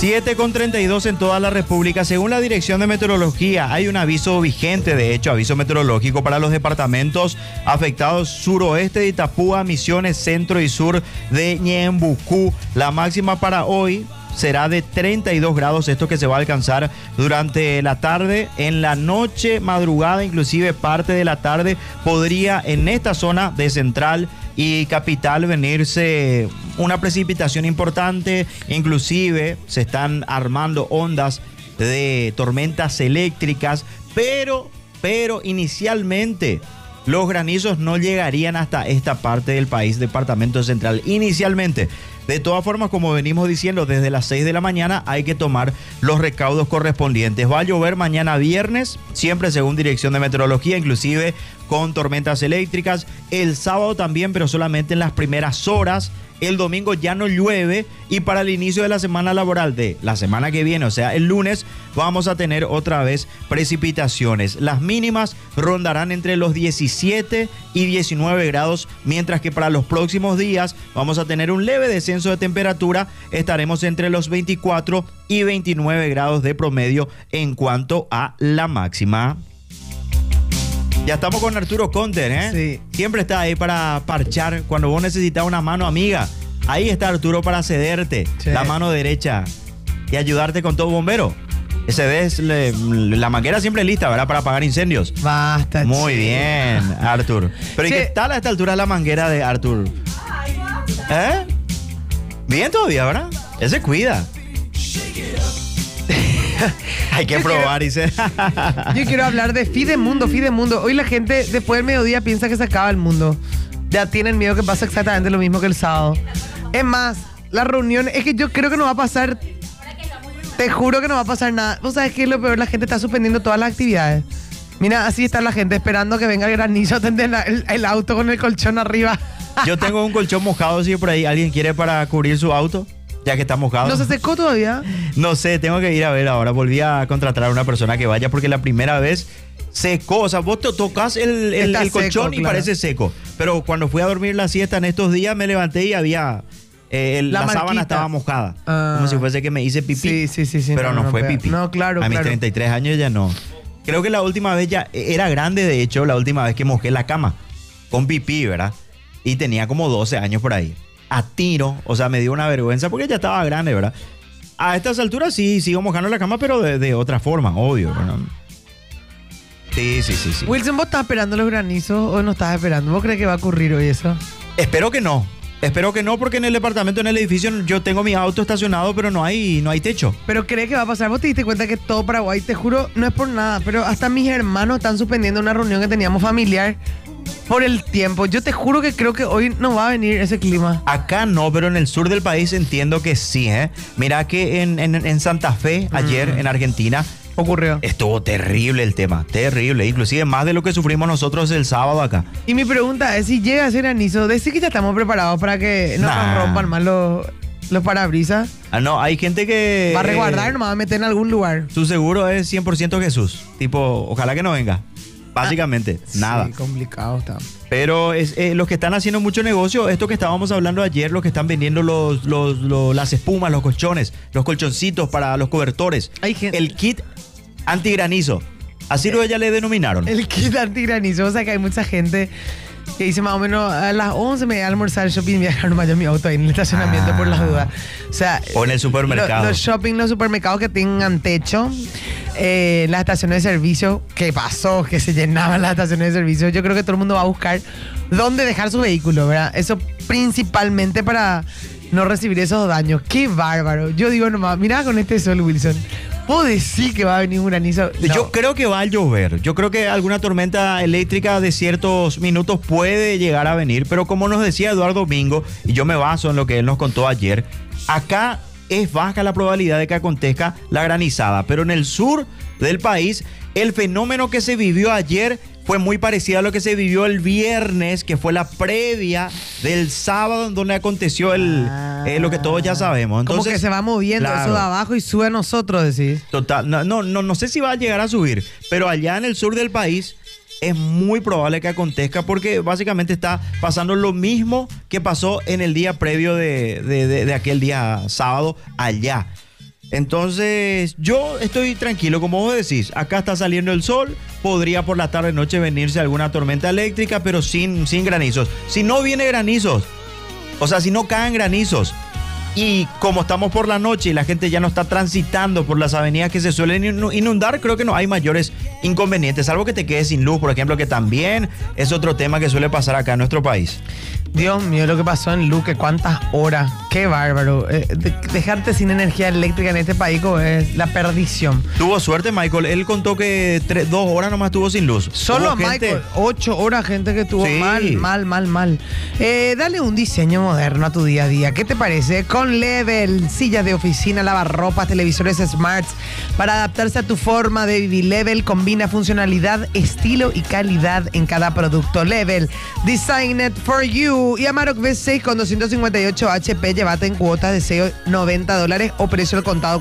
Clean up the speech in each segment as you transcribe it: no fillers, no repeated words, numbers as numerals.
7:32 en toda la República. Según la Dirección de Meteorología, hay un aviso vigente, de hecho, aviso meteorológico para los departamentos afectados suroeste de Itapúa, Misiones, centro y sur de Ñembucú. La máxima para hoy será de 32 grados, esto que se va a alcanzar durante la tarde. En la noche, madrugada, inclusive parte de la tarde, podría en esta zona de Central y Capital venirse una precipitación importante. Inclusive se están armando ondas de tormentas eléctricas, pero inicialmente los granizos no llegarían hasta esta parte del país, departamento central, inicialmente. De todas formas, como venimos diciendo, desde las 6 de la mañana hay que tomar los recaudos correspondientes. Va a llover mañana viernes, siempre según Dirección de Meteorología, inclusive con tormentas eléctricas. El sábado también, pero solamente en las primeras horas. El domingo ya no llueve y para el inicio de la semana laboral de la semana que viene, o sea, el lunes, vamos a tener otra vez precipitaciones. Las mínimas rondarán entre los 17 y 19 grados, mientras que para los próximos días vamos a tener un leve descenso de temperatura. Estaremos entre los 24 y 29 grados de promedio en cuanto a la máxima. Ya estamos con Arturo Conter, ¿eh? Sí. Siempre está ahí para parchar. Cuando vos necesitas una mano amiga, ahí está Arturo para cederte la mano derecha y ayudarte con todo. Bombero. Ese ves la manguera siempre lista, ¿verdad? Para apagar incendios. Basta. Muy bien, Arturo. Pero ¿y qué tal a esta altura la manguera de Arturo? ¿Eh? Bien todavía, ¿verdad? Él se cuida. Hay que probar, dice. Yo quiero hablar de Fidemundo. Hoy la gente después del mediodía piensa que se acaba el mundo. Ya tienen miedo que pase exactamente lo mismo que el sábado. Es más, la reunión, es que yo creo que no va a pasar. Te juro que no va a pasar nada. ¿Vos sabés qué es lo peor? La gente está suspendiendo todas las actividades. Mira, así está la gente esperando que venga el granizo a tender el auto con el colchón arriba. Yo tengo un colchón mojado, si por ahí alguien quiere para cubrir su auto, ya que está mojado. ¿No se secó todavía? No sé, tengo que ir a ver ahora. Volví a contratar a una persona que vaya porque la primera vez secó. O sea, vos te tocas el colchón seco, y claro, parece seco. Pero cuando fui a dormir la siesta en estos días me levanté y había... la sábana estaba mojada. Como si fuese que me hice pipí. Sí. Pero no fue pipí. No, claro, a mis 33 años ya no. Creo que la última vez ya era grande, de hecho, la última vez que mojé la cama con pipí, ¿verdad? Y tenía como 12 años por ahí. A tiro, o sea, me dio una vergüenza porque ya estaba grande, ¿verdad? A estas alturas sí, sigo mojando la cama, pero de otra forma, obvio, ¿verdad? Sí. Wilson, ¿vos estás esperando los granizos o no estás esperando? ¿Vos crees que va a ocurrir hoy eso? Espero que no, porque en el departamento, en el edificio, yo tengo mi auto estacionado, pero no hay techo. ¿Pero crees que va a pasar? ¿Vos te diste cuenta que todo Paraguay, te juro, no es por nada, pero hasta mis hermanos están suspendiendo una reunión que teníamos familiar por el tiempo? Yo te juro que creo que hoy no va a venir ese clima. Acá no, pero en el sur del país entiendo que sí, ¿eh? Mira que en Santa Fe, ayer, en Argentina, ocurrió. Estuvo terrible el tema, terrible. Inclusive más de lo que sufrimos nosotros el sábado acá. Y mi pregunta es, si llega a ser granizo, decir que ya estamos preparados para que no nos rompan más los parabrisas. No, hay gente que... va a resguardar, nomás va a meter en algún lugar. Su seguro es 100% Jesús. Tipo, ojalá que no venga. Básicamente, nada. Sí, complicado está. Pero los que están haciendo mucho negocio, esto que estábamos hablando ayer, los que están vendiendo las espumas, los colchones, los colchoncitos para los cobertores. Hay gente... El kit antigranizo. Así lo ya le denominaron. El kit antigranizo. O sea que hay mucha gente que dice más o menos a las 11 me voy a almorzar el shopping y voy a dejar nomás yo mi auto ahí en el estacionamiento por las dudas. O sea, o en el supermercado. Los supermercados que tengan techo, las estaciones de servicio, ¿qué pasó? Que se llenaban las estaciones de servicio. Yo creo que todo el mundo va a buscar dónde dejar su vehículo, ¿verdad? Eso principalmente para no recibir esos daños. ¡Qué bárbaro! Yo digo nomás, mirá con este sol, Wilson. ¿Puedo decir que va a venir un granizo? No. Yo creo que va a llover. Yo creo que alguna tormenta eléctrica de ciertos minutos puede llegar a venir. Pero como nos decía Eduardo Domingo, y yo me baso en lo que él nos contó ayer, acá es baja la probabilidad de que acontezca la granizada. Pero en el sur del país, el fenómeno que se vivió ayer fue muy parecido a lo que se vivió el viernes, que fue la previa del sábado, en donde aconteció lo que todos ya sabemos. Entonces, como que se va moviendo, claro, eso de abajo y sube a nosotros, decís. Total, no sé si va a llegar a subir, pero allá en el sur del país es muy probable que acontezca porque básicamente está pasando lo mismo que pasó en el día previo de aquel día sábado allá. Entonces, yo estoy tranquilo, como vos decís. Acá está saliendo el sol, podría por la tarde-noche venirse alguna tormenta eléctrica, pero sin granizos. Si no viene granizos, o sea, si no caen granizos, y como estamos por la noche y la gente ya no está transitando por las avenidas que se suelen inundar, creo que no hay mayores inconvenientes, salvo que te quedes sin luz, por ejemplo, que también es otro tema que suele pasar acá en nuestro país. Dios mío, lo que pasó en Luque, cuántas horas, qué bárbaro. Dejarte sin energía eléctrica en este país es la perdición. Tuvo suerte, Michael, él contó que 2 horas nomás estuvo sin luz. Solo Michael, 8 horas gente que estuvo mal. Dale un diseño moderno a tu día a día, ¿qué te parece? Con Level, sillas de oficina, lavarropas, televisores smarts, para adaptarse a tu forma de vivir. Level combina funcionalidad, estilo y calidad en cada producto. Level, designed for you. Y Amarok V6 con 258 HP, llévate en cuotas de $90 o precio al contado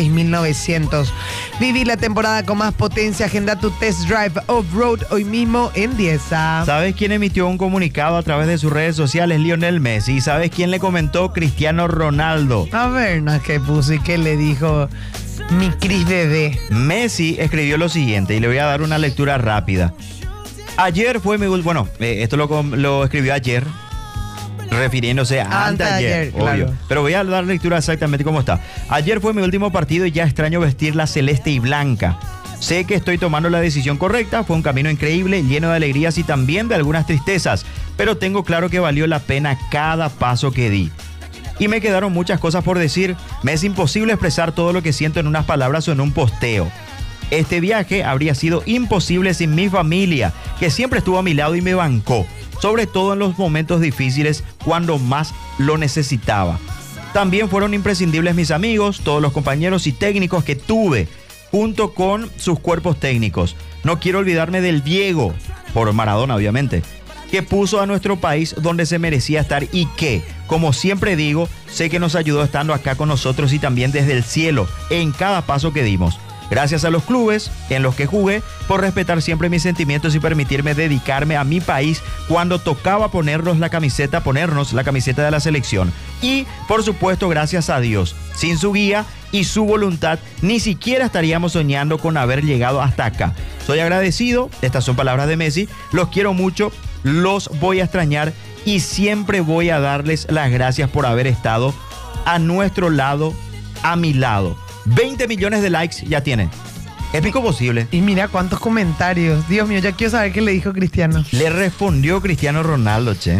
46.900. Viví la temporada con más potencia. Agenda tu test drive off-road hoy mismo en Dieza. ¿Sabes quién emitió un comunicado a través de sus redes sociales? Lionel Messi. ¿Sabes quién le comentó? Cristiano Ronaldo. A ver, no, ¿qué puso y qué le dijo mi Cris bebé? Messi escribió lo siguiente y le voy a dar una lectura rápida. Ayer fue mi... Bueno, esto lo escribió ayer, refiriéndose a anteayer, claro. Obvio. Pero voy a dar lectura exactamente como está. Ayer fue mi último partido y ya extraño vestir la celeste y blanca. Sé que estoy tomando la decisión correcta, fue un camino increíble, lleno de alegrías y también de algunas tristezas, pero tengo claro que valió la pena cada paso que di. Y me quedaron muchas cosas por decir, me es imposible expresar todo lo que siento en unas palabras o en un posteo. Este viaje habría sido imposible sin mi familia, que siempre estuvo a mi lado y me bancó, sobre todo en los momentos difíciles cuando más lo necesitaba. También fueron imprescindibles mis amigos, todos los compañeros y técnicos que tuve, junto con sus cuerpos técnicos. No quiero olvidarme del Diego, por Maradona obviamente, que puso a nuestro país donde se merecía estar y que, como siempre digo, sé que nos ayudó estando acá con nosotros y también desde el cielo, en cada paso que dimos. Gracias a los clubes en los que jugué por respetar siempre mis sentimientos y permitirme dedicarme a mi país cuando tocaba ponernos la camiseta de la selección. Y, por supuesto, gracias a Dios. Sin su guía y su voluntad, ni siquiera estaríamos soñando con haber llegado hasta acá. Soy agradecido, estas son palabras de Messi, los quiero mucho, los voy a extrañar y siempre voy a darles las gracias por haber estado a nuestro lado, a mi lado. 20 millones de likes ya tiene. Épico posible. Y mira cuántos comentarios. Dios mío, ya quiero saber qué le dijo Cristiano. Le respondió Cristiano Ronaldo, che.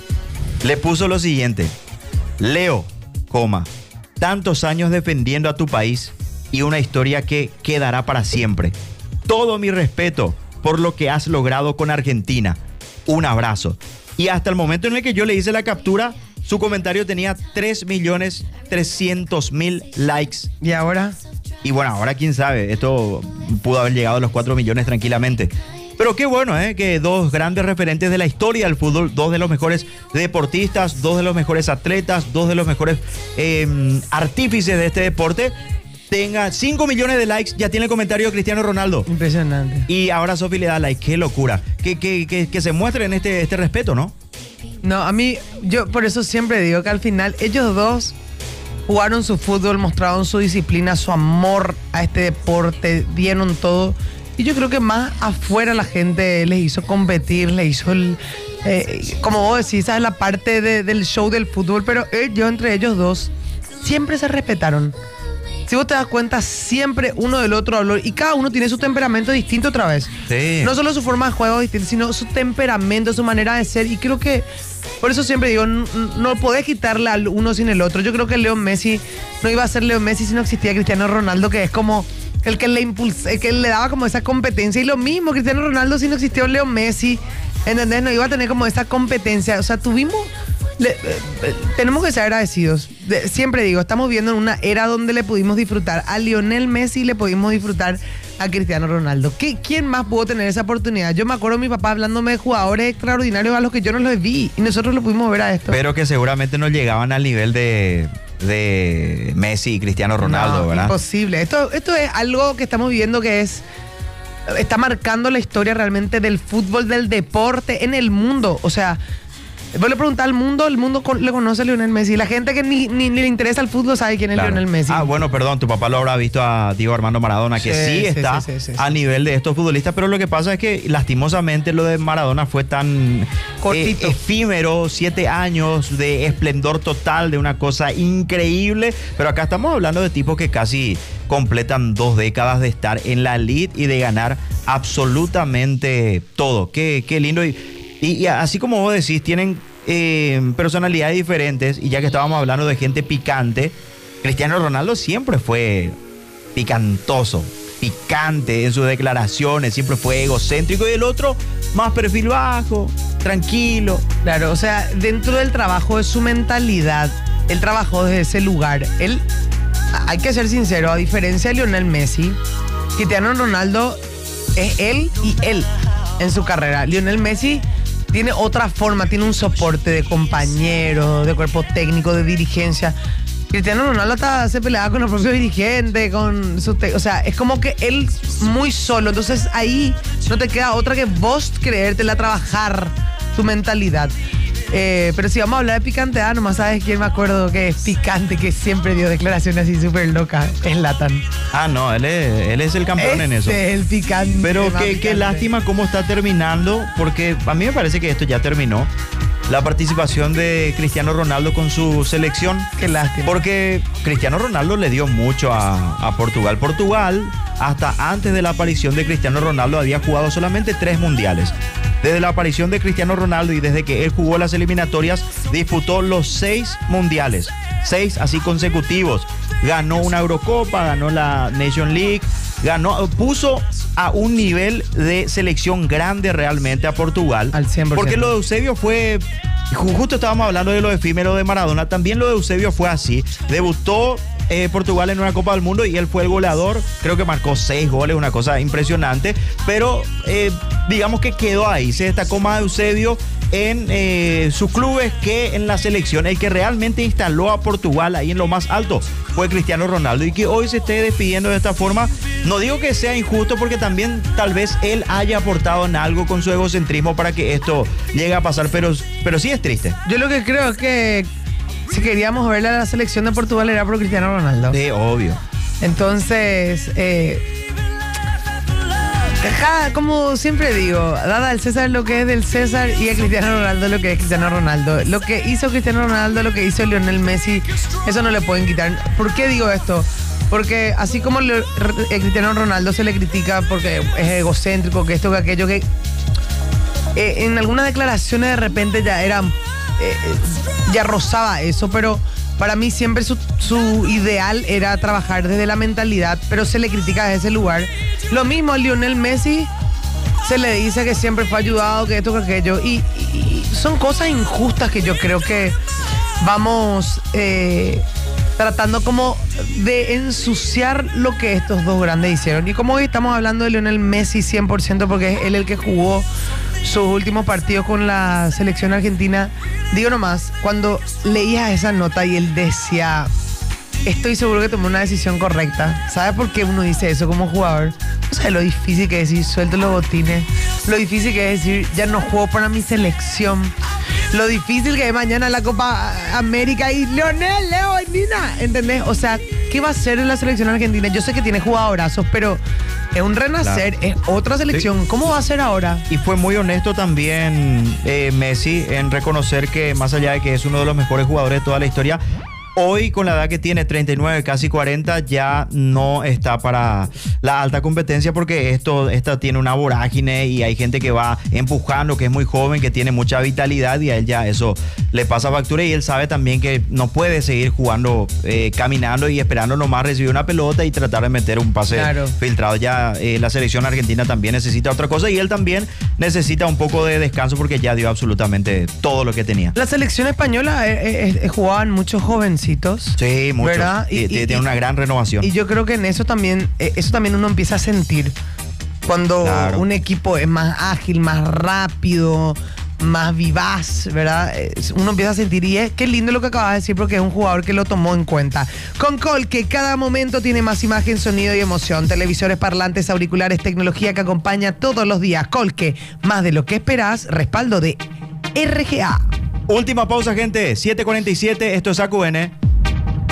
Le puso lo siguiente. Leo, tantos años defendiendo a tu país y una historia que quedará para siempre. Todo mi respeto por lo que has logrado con Argentina. Un abrazo. Y hasta el momento en el que yo le hice la captura, su comentario tenía 3.300.000 likes. ¿Y ahora? Y bueno, ahora quién sabe, esto pudo haber llegado a los 4 millones tranquilamente. Pero qué bueno, que dos grandes referentes de la historia del fútbol, dos de los mejores deportistas, dos de los mejores atletas, dos de los mejores artífices de este deporte, tenga 5 millones de likes, ya tiene el comentario de Cristiano Ronaldo. Impresionante. Y ahora Sofi le da like, qué locura. Que se muestren este respeto, ¿no? No, a mí, yo por eso siempre digo que al final ellos dos jugaron su fútbol, mostraron su disciplina, su amor a este deporte, dieron todo. Y yo creo que más afuera la gente les hizo competir, les hizo como vos decís, esa es la parte del show del fútbol, pero entre ellos dos siempre se respetaron. Si vos te das cuenta, siempre uno del otro habló y cada uno tiene su temperamento distinto otra vez. Sí. No solo su forma de juego distinta, sino su temperamento, su manera de ser. Y creo que, por eso siempre digo, no podés quitarle al uno sin el otro. Yo creo que Leo Messi no iba a ser Leo Messi si no existía Cristiano Ronaldo, que es como el que le impulsa, el que le daba como esa competencia. Y lo mismo, Cristiano Ronaldo, si no existió Leo Messi, ¿entendés? No iba a tener como esa competencia. O sea, tenemos que ser agradecidos. Siempre digo, estamos viendo en una era donde le pudimos disfrutar a Lionel Messi, le pudimos disfrutar a Cristiano Ronaldo. ¿Quién más pudo tener esa oportunidad? Yo me acuerdo de mi papá hablándome de jugadores extraordinarios a los que yo no los vi y nosotros lo pudimos ver a esto. Pero que seguramente no llegaban al nivel de Messi y Cristiano Ronaldo, ¿verdad? Imposible. Esto es algo que estamos viviendo que está marcando la historia realmente del fútbol, del deporte en el mundo. O sea, Vos le preguntás al mundo, le conoce a Lionel Messi. La gente que ni le interesa el fútbol sabe quién es Lionel Messi. Bueno, perdón, tu papá lo habrá visto a Diego Armando Maradona, que sí está a nivel de estos futbolistas, pero lo que pasa es que lastimosamente lo de Maradona fue tan efímero, 7 años de esplendor total, de una cosa increíble, pero acá estamos hablando de tipos que casi completan 2 décadas de estar en la elite y de ganar absolutamente todo. Qué lindo. Y así como vos decís, tienen personalidades diferentes. Y ya que estábamos hablando de gente picante, Cristiano Ronaldo siempre fue picantoso, picante en sus declaraciones, siempre fue egocéntrico. Y el otro, más perfil bajo, tranquilo. Claro, o sea, dentro del trabajo de su mentalidad, él trabajó desde ese lugar. Él, hay que ser sincero, a diferencia de Lionel Messi, Cristiano Ronaldo es él y él en su carrera. Lionel Messi tiene otra forma, tiene un soporte de compañeros, de cuerpo técnico, de dirigencia. Cristiano Ronaldo hasta se peleaba con el propio dirigente, con su o sea, es como que él muy solo. Entonces ahí no te queda otra que vos creértela, trabajar tu mentalidad. Pero si vamos a hablar de picante, nomás sabes quién me acuerdo que es picante, que siempre dio declaraciones así súper locas, es Zlatan. No, él es el campeón en eso. Es el picante. Pero qué lástima cómo está terminando, porque a mí me parece que esto ya terminó. La participación de Cristiano Ronaldo con su selección. Qué lástima. Porque Cristiano Ronaldo le dio mucho a Portugal. Portugal, hasta antes de la aparición de Cristiano Ronaldo, había jugado solamente 3 mundiales. Desde la aparición de Cristiano Ronaldo y desde que él jugó las eliminatorias, disputó los 6 mundiales. 6 así consecutivos. Ganó una Eurocopa, ganó la Nation League, puso a un nivel de selección grande realmente a Portugal. Al 100%. Porque lo de Eusebio fue... Justo estábamos hablando de lo efímero de Maradona. También lo de Eusebio fue así. Debutó Portugal en una Copa del Mundo y él fue el goleador. Creo que marcó 6 goles, una cosa impresionante. Pero digamos que quedó ahí. Se destacó más Eusebio en sus clubes que en la selección. El que realmente instaló a Portugal ahí en lo más alto fue Cristiano Ronaldo. Y que hoy se esté despidiendo de esta forma, no digo que sea injusto, porque también tal vez él haya aportado en algo con su egocentrismo para que esto llegue a pasar, pero sí es triste. Yo lo que creo es que si queríamos ver a la selección de Portugal era por Cristiano Ronaldo. Sí, obvio. Entonces, como siempre digo, dada al César lo que es del César y a Cristiano Ronaldo lo que es Cristiano Ronaldo. Lo que hizo Cristiano Ronaldo, lo que hizo Lionel Messi, eso no le pueden quitar. ¿Por qué digo esto? Porque así como Cristiano Ronaldo se le critica porque es egocéntrico, que esto, que aquello, que en algunas declaraciones de repente ya rozaba eso, pero para mí siempre su ideal era trabajar desde la mentalidad, pero se le critica desde ese lugar. Lo mismo a Lionel Messi, se le dice que siempre fue ayudado, que esto, que aquello, y son cosas injustas que yo creo que vamos tratando como de ensuciar lo que estos dos grandes hicieron. Y como hoy estamos hablando de Lionel Messi 100%, porque es él el que jugó sus últimos partidos con la selección argentina, digo nomás, cuando leías esa nota y él decía, estoy seguro que tomé una decisión correcta. ¿Sabes por qué uno dice eso como jugador? O sea, lo difícil que es decir, suelto los botines. Lo difícil que es decir, ya no juego para mi selección. Lo difícil que es mañana la Copa América y Lionel, Leo y Nina, ¿entendés? O sea, ¿qué va a hacer en la selección argentina? Yo sé que tiene jugadorazos, pero es un renacer, claro. Es otra selección. Sí. ¿Cómo va a ser ahora? Y fue muy honesto también Messi en reconocer que más allá de que es uno de los mejores jugadores de toda la historia, hoy, con la edad que tiene, 39, casi 40, ya no está para la alta competencia, porque esta tiene una vorágine y hay gente que va empujando, que es muy joven, que tiene mucha vitalidad, y a él ya eso le pasa factura, y él sabe también que no puede seguir jugando, caminando y esperando nomás recibir una pelota y tratar de meter un pase filtrado. Ya la selección argentina también necesita otra cosa, y él también necesita un poco de descanso porque ya dio absolutamente todo lo que tenía. La selección española jugaban muchos jovencitos. Sí, muchos. Tiene una gran renovación. Y yo creo que en eso también uno empieza a sentir cuando un equipo es más ágil, más rápido, más vivaz, ¿verdad? Uno empieza a sentir, y qué lindo lo que acabas de decir, porque es un jugador que lo tomó en cuenta. Con Colque, cada momento tiene más imagen, sonido y emoción. Televisores, parlantes, auriculares, tecnología que acompaña todos los días. Colque, más de lo que esperás, respaldo de RGA. Última pausa, gente. 7:47. Esto es AQN.